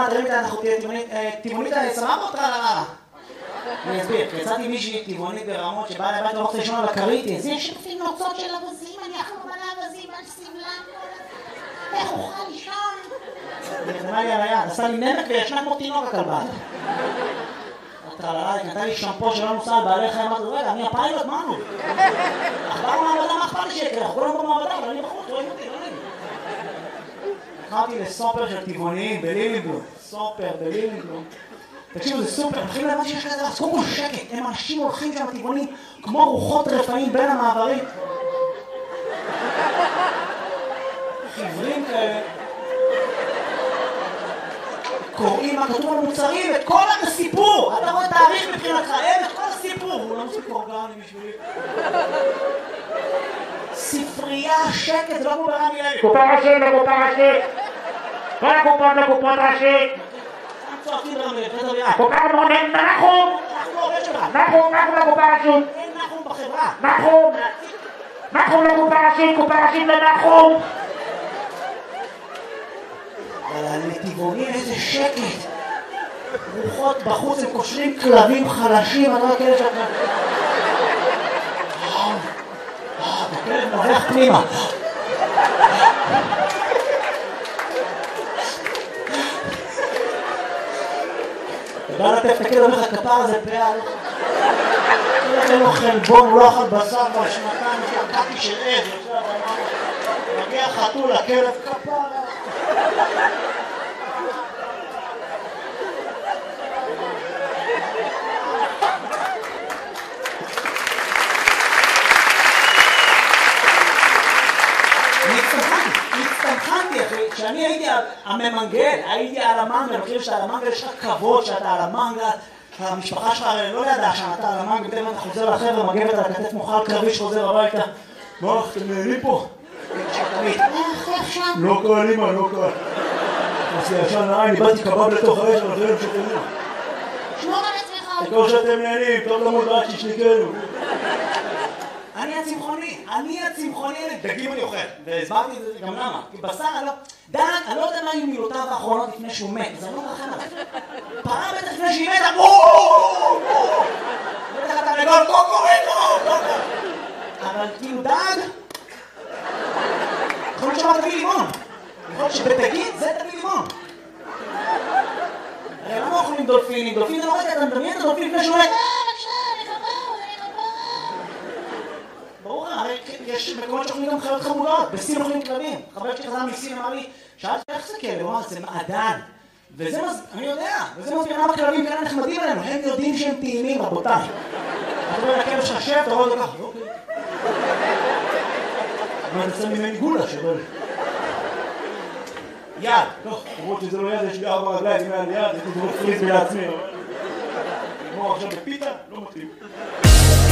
תרים את אנחנו טבעונית סבבה או טרללה? אני אסביר, כי יצאתי מישהי טבעונית ברמות שבאה לבית לא רוצה לישון על הכרית, זה שותפים נוצות של אבזים, אני אחלום על האבזים, על סבלם, איך אוכל לישון? היא נתנה לי על היד, עשה לי נמק וישנה כמו תינוק הכלבה. הטרללה, היא נתנה לי שמפו שלא נוסע על בעלי חיים, אמרתי, רגע, אני הפיילוט, מה נו? אכבר במעבדה, מה אכפת לי שיקרה? אנחנו כולם במעבדה, אבל אני בחוץ, רואים אותי, לא נעים. נכנסתי לסופר של טבעוניים בלילינגלום, סופר בלילינגלום. תקשיבו, זה סופר, מתחילים להביא שיש כזה, אז קודם כל שקט, הם אנשים הולכים שם טבעונים כמו רוחות רפאים בין המעברים. חברים כאלה. קוראים מה כתוב על מוצרים, את כל הסיפור. אתה רואה תאריך מבחינתך, אין את כל הסיפור. הוא לא מוסיף אורגני בשבילי. ספרייה, שקט, זה לא כמו ברמי לוי. קופה ראשית לקופה ראשית. כל הקופות לקופות ראשית. צועקים ברמי לוי, חדר יד. קופה מונן, נחום. נחום לקופה ראשית. אין נחום בחברה. נחום לקופה ראשית, קופה ראשית לנחום. אבל לטבעונים איזה שקט. רוחות בחוץ, הם קושרים כלבים חלשים, אני לא יודע כאלה שאתה... הכלב נובח פנימה. בא לטף את הכלב, אומר לך כפר הזה פעל. כלב אין לו חלבון, הוא לא אכל בשר כבר שנתיים, שקעתי של עד. מגיע חתול, הכלב כפר. הצטמחנתי, אחי, כשאני הייתי הממנגל, הייתי על המנגל, אני חושב שעל המנגל יש לך כבוד שאתה על המנגל, המשפחה שלך לא ידעה שאתה על המנגל, בטח אתה חוזר לחבר'ה, מגבת על הכתף מוכל קרבי שחוזר הביתה. מה, אתם נהנים פה? לא קל, אמא, לא קל. עשי ישן לעין, איבדתי קבב לתוך האש, אבל אחרים שתהנים. שמור על עצמך. תקור שאתם נהנים, טוב למוד רק שישליקנו. אני הצמחוני, דגים אני אוכל, והסברתי את זה גם למה, כי בשר אני לא יודע מה היו מילותיו האחרונות לפני שהוא מת, אז אני לא מרחם עליו. פרה בטח לפני שהיא מתה, בטח אתה נגול, קוקוריקו, אבל כאילו דג, יכול להיות שאמר תביא לימון, יכול להיות שבדגים זה תביא לימון. הרי למה אוכלים דולפינים? דולפין זה לא רגע, אתה מדמיין את הדולפין לפני שהוא מת. ברור, הרי יש מקומות שאוכלים גם חיות חמודות, בסין אוכלים כלבים. חבר שלי חזר מסין, אמר לי, שאלתי איך זה כלב? הוא אמר, זה מעדן. וזה, אני יודע, וזה מסביר למה כלבים כאלה נחמדים עלינו, הם יודעים שהם טעימים, רבותיי. אתה רואה לכלב שלך שב, אתה רואה אותו ככה, אוקיי. אבל אני שם ממני גולה שבל. יד, טוב, למרות שזה לא יד, יש לי 4 רגליים, אם היה לי יד, הייתי דורך פריז לעצמי. נגמור עכשיו בפיתה, לא מתאים.